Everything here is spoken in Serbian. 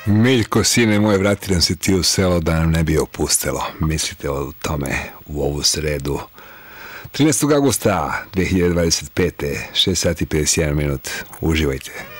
Miljko, sine moj, vrati nam se ti u selo da nam ne bi opustelo. Mislite o tome u ovu sredu. 13. augusta 2025. 6 sati 51 minut. Uživajte.